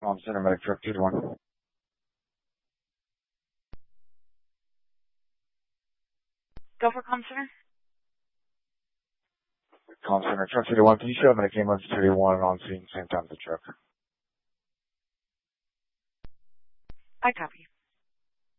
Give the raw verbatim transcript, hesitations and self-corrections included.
On center, medic truck two to one. Go for comm center. Comm center, truck two to one. Can you show up medic ambulance two to one on scene, same time as the truck? I copy.